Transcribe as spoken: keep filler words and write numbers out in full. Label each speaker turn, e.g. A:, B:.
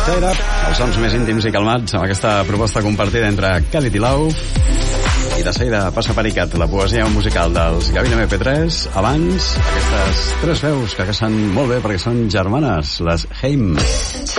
A: Stay Up, els sons més íntims i calmats amb aquesta proposta compartida entre Khalid i Lau. I de seguida passa per Icat, la poesia musical dels Gavin M P tres. Abans, aquestes tres veus que casen molt bé perquè són germanes, les Heim.